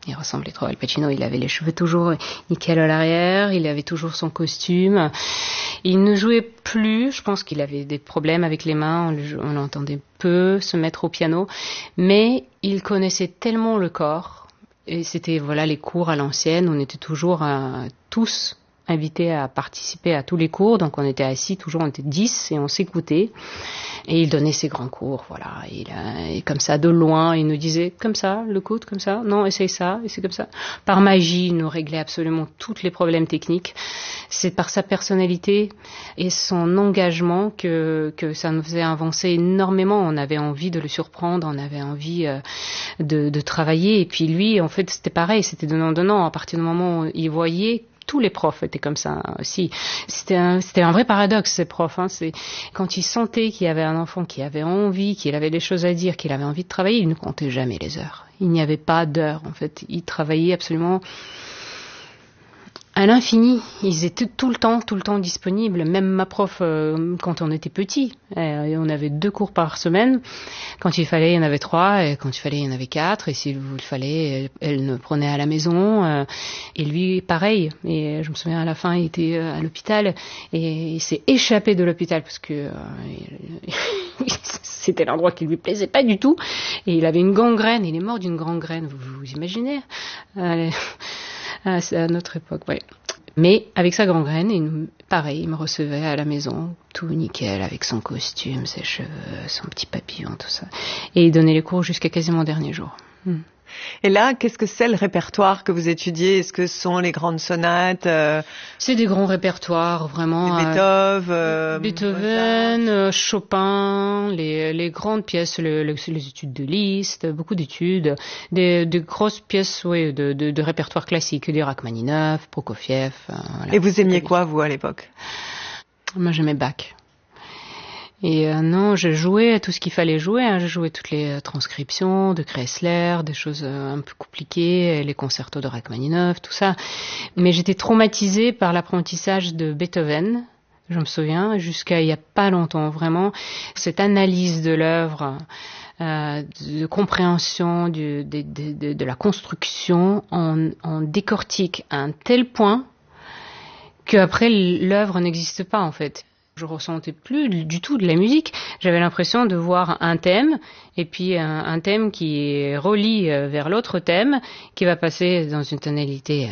Il ressemblait trop à Al Pacino. Il avait les cheveux toujours nickel à l'arrière. Il avait toujours son costume. Il ne jouait plus. Je pense qu'il avait des problèmes avec les mains. On l'entendait peu se mettre au piano. Mais il connaissait tellement le corps. Et c'était, les cours à l'ancienne. On était toujours tous invités à participer à tous les cours. Donc on était assis, toujours on était 10 et on s'écoutait. Et il donnait ses grands cours, et comme ça, de loin, il nous disait, comme ça, le coude, comme ça, non, essaye ça, et c'est comme ça. Par magie, il nous réglait absolument tous les problèmes techniques. C'est par sa personnalité et son engagement que ça nous faisait avancer énormément. On avait envie de le surprendre, on avait envie de travailler. Et puis lui, en fait, c'était pareil, c'était donnant-donnant. À partir du moment où il voyait, tous les profs étaient comme ça aussi. C'était un vrai paradoxe, ces profs. C'est quand ils sentaient qu'il y avait un enfant qui avait envie, qu'il avait des choses à dire, qu'il avait envie de travailler, ils ne comptaient jamais les heures. Il n'y avait pas d'heures, en fait. Ils travaillaient absolument à l'infini. Ils étaient tout le temps disponibles. Même ma prof, quand on était petit, on avait 2 cours par semaine. Quand il fallait, il y en avait 3, et quand il fallait, il y en avait 4. Et s'il fallait, elle nous prenait à la maison. Et lui, pareil. Et je me souviens, à la fin, il était à l'hôpital, et il s'est échappé de l'hôpital parce que c'était l'endroit qui lui plaisait pas du tout. Et il avait une gangrène. Il est mort d'une gangrène. Vous imaginez? C'est à notre époque, ouais. Mais avec sa gangrène, pareil, il me recevait à la maison, tout nickel, avec son costume, ses cheveux, son petit papillon, tout ça. Et il donnait les cours jusqu'à quasiment le dernier jour. Et là, qu'est-ce que c'est le répertoire que vous étudiez? Est-ce que ce sont les grandes sonates C'est des grands répertoires, vraiment. Beethoven, Chopin, les grandes pièces, les études de Liszt, beaucoup d'études, des grosses pièces, de répertoire classique, des Rachmaninov, Prokofiev. Et vous aimiez quoi, vous, à l'époque? Moi, j'aimais Bach. Et non, je jouais à tout ce qu'il fallait jouer. Je jouais toutes les transcriptions de Kreisler, des choses un peu compliquées, les concertos de Rachmaninov, tout ça. Mais j'étais traumatisée par l'apprentissage de Beethoven. Je me souviens, jusqu'à il y a pas longtemps, vraiment, cette analyse de l'œuvre, de compréhension de la construction, on décortique à un tel point qu'après l'œuvre n'existe pas en fait. Je ressentais plus du tout de la musique. J'avais l'impression de voir un thème, et puis un thème qui relie vers l'autre thème, qui va passer dans une tonalité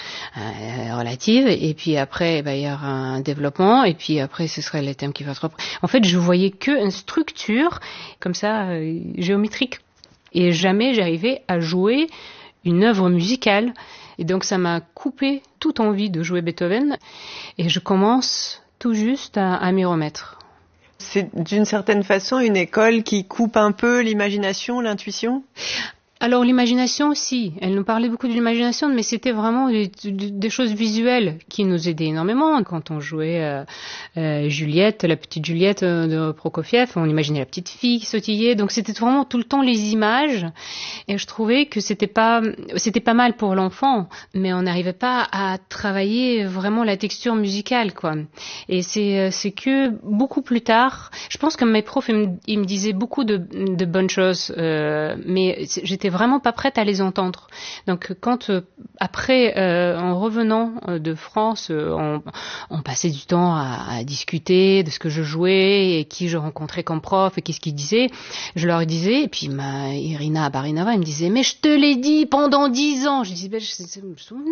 relative, et puis après, il y aura un développement, et puis après, ce serait le thème qui va se reprendre. En fait, je voyais qu'une structure, comme ça, géométrique. Et jamais j'arrivais à jouer une œuvre musicale. Et donc, ça m'a coupé toute envie de jouer Beethoven. Et je commence tout juste à m'y remettre. C'est d'une certaine façon une école qui coupe un peu l'imagination, l'intuition? Alors l'imagination, si, elle nous parlait beaucoup de l'imagination, mais c'était vraiment des choses visuelles qui nous aidaient énormément. Quand on jouait Juliette, la petite Juliette de Prokofiev, on imaginait la petite fille qui sautillait, donc c'était vraiment tout le temps les images. Et je trouvais que c'était pas mal pour l'enfant, mais on n'arrivait pas à travailler vraiment la texture musicale, quoi. Et c'est que beaucoup plus tard, je pense que mes profs ils me disaient beaucoup de bonnes choses, mais j'étais vraiment pas prête à les entendre. Donc quand après en revenant de France, on passait du temps à discuter de ce que je jouais et qui je rencontrais comme prof et qu'est-ce qu'ils disaient. Je leur disais, et puis Irina Barinova, elle me disait, mais je te l'ai dit pendant 10 ans. Je disais, je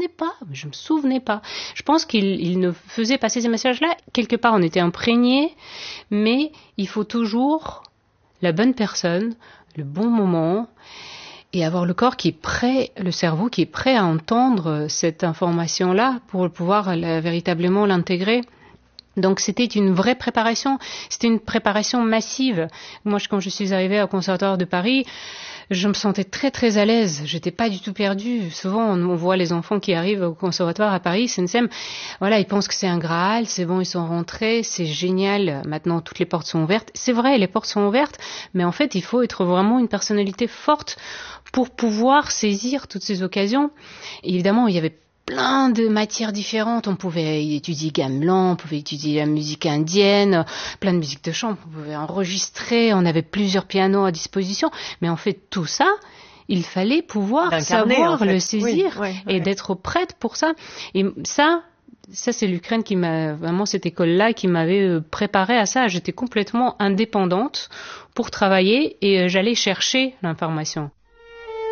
me souvenais pas. Je pense qu'il ne faisait passer ces messages-là. Quelque part, on était imprégnés, mais il faut toujours la bonne personne, le bon moment, et avoir le corps qui est prêt, le cerveau qui est prêt à entendre cette information-là pour pouvoir véritablement l'intégrer. Donc c'était une vraie préparation, c'était une préparation massive. Moi, quand je suis arrivée au Conservatoire de Paris, je me sentais très très à l'aise, j'étais pas du tout perdue. Souvent on voit les enfants qui arrivent au Conservatoire à Paris, SNCM, ils pensent que c'est un Graal, c'est bon, ils sont rentrés, c'est génial, maintenant toutes les portes sont ouvertes. C'est vrai, les portes sont ouvertes, mais en fait il faut être vraiment une personnalité forte pour pouvoir saisir toutes ces occasions. Et évidemment, il y avait plein de matières différentes. On pouvait étudier gamelan, on pouvait étudier la musique indienne, plein de musique de chambre, on pouvait enregistrer, on avait plusieurs pianos à disposition. Mais en fait, tout ça, il fallait pouvoir savoir en fait. Le saisir et d'être prête pour ça. Et ça c'est l'Ukraine qui m'a vraiment, cette école-là qui m'avait préparée à ça. J'étais complètement indépendante pour travailler et j'allais chercher l'information.